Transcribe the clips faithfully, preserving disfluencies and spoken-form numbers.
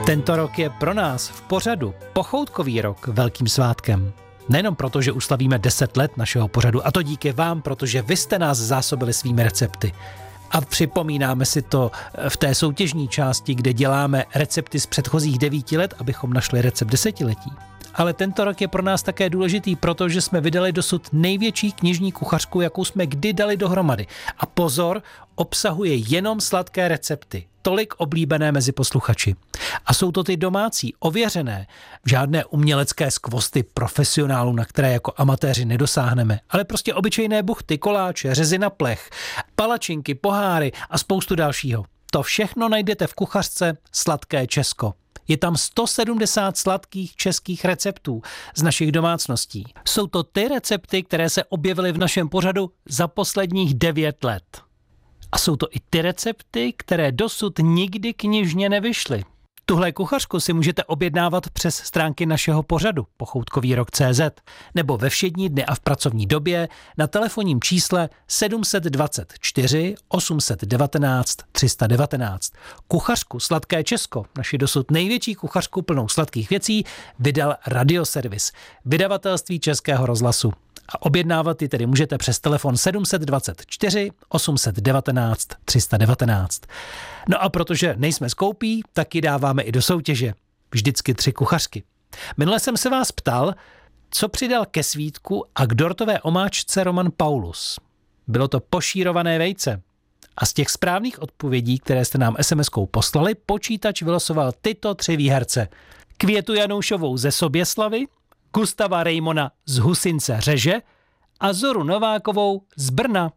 Tento rok je pro nás v pořadu Pochoutkový rok velkým svátkem. Nejenom proto, že už slavíme deset let našeho pořadu, a to díky vám, protože vy jste nás zásobili svými recepty. A připomínáme si to v té soutěžní části, kde děláme recepty z předchozích devíti let, abychom našli recept desetiletí. Ale tento rok je pro nás také důležitý, protože jsme vydali dosud největší knižní kuchařku, jakou jsme kdy dali dohromady. A pozor, obsahuje jenom sladké recepty, tolik oblíbené mezi posluchači. A jsou to ty domácí, ověřené, žádné umělecké skvosty profesionálů, na které jako amatéři nedosáhneme, ale prostě obyčejné buchty, koláče, řezy na plech, palačinky, poháry a spoustu dalšího. To všechno najdete v kuchařce Sladké Česko. Je tam sto sedmdesát sladkých českých receptů z našich domácností. Jsou to ty recepty, které se objevily v našem pořadu za posledních devět let. A jsou to i ty recepty, které dosud nikdy knižně nevyšly. Tuhle kuchařku si můžete objednávat přes stránky našeho pořadu pochoutkový rok tečka cé zet nebo ve všední dny a v pracovní době na telefonním čísle sedm set dvacet čtyři osm set devatenáct tři sta devatenáct. Kuchařku Sladké Česko, naši dosud největší kuchařku plnou sladkých věcí, vydal Radioservis, vydavatelství Českého rozhlasu. A objednávat ji tedy můžete přes telefon sedm set dvacet čtyři osm set devatenáct tři sta devatenáct. No a protože nejsme skoupí, tak ji dáváme i do soutěže. Vždycky tři kuchařky. Minule jsem se vás ptal, co přidal ke svítku a k dortové omáčce Roman Paulus. Bylo to pošírované vejce. A z těch správných odpovědí, které jste nám es em eskou poslali, počítač vylosoval tyto tři výherce. Květu Janoušovou ze Soběslavy, Gustava Rejmona z Husince Řeže a Zoru Novákovou z Brna.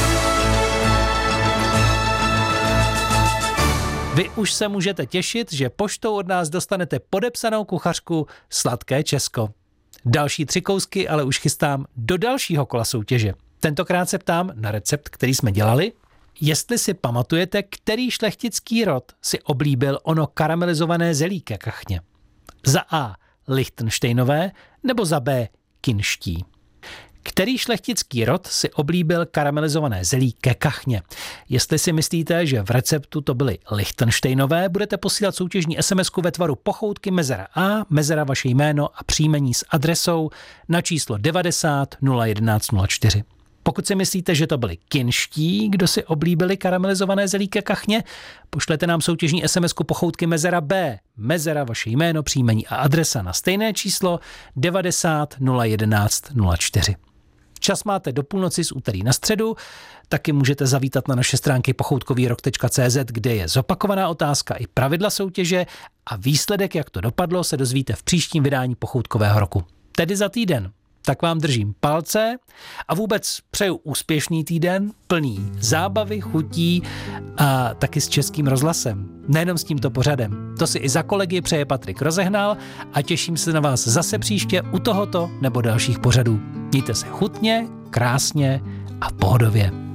Vy už se můžete těšit, že poštou od nás dostanete podepsanou kuchařku Sladké Česko. Další tři kousky ale už chystám do dalšího kola soutěže. Tentokrát se ptám na recept, který jsme dělali, jestli si pamatujete, který šlechtický rod si oblíbil ono karamelizované zelí ke kachně. Za A. Lichtenštejnové nebo za B. Kinští. Který šlechtický rod si oblíbil karamelizované zelí ke kachně? Jestli si myslíte, že v receptu to byly Lichtenštejnové, budete posílat soutěžní es em esku ve tvaru pochoutky mezera A, mezera vaše jméno a příjmení s adresou na číslo devadesát nula jedenáct nula čtyři. Pokud si myslíte, že to byli kinští, kdo si oblíbili karamelizované zelí ke kachně, pošlete nám soutěžní es em esku pochoutky mezera B, mezera vaše jméno, příjmení a adresa na stejné číslo devadesát nula jedenáct nula čtyři. Čas máte do půlnoci z úterý na středu, taky můžete zavítat na naše stránky pochoutkový rok tečka cé zet, kde je zopakovaná otázka i pravidla soutěže a výsledek, jak to dopadlo, se dozvíte v příštím vydání Pochoutkového roku. Tedy za týden. Tak vám držím palce a vůbec přeju úspěšný týden, plný zábavy, chutí a taky s Českým rozhlasem. Nejenom s tímto pořadem. To si i za kolegy přeje Patrik Rozehnal a těším se na vás zase příště u tohoto nebo dalších pořadů. Mějte se chutně, krásně a pohodově.